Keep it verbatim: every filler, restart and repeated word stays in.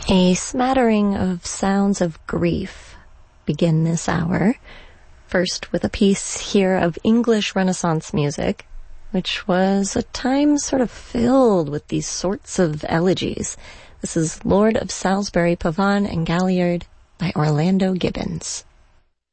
A smattering of sounds of grief begin this hour. First with a piece here of English Renaissance music, which was at times sort of filled with these sorts of elegies. This is Lord of Salisbury, Pavane and Galliard by Orlando Gibbons.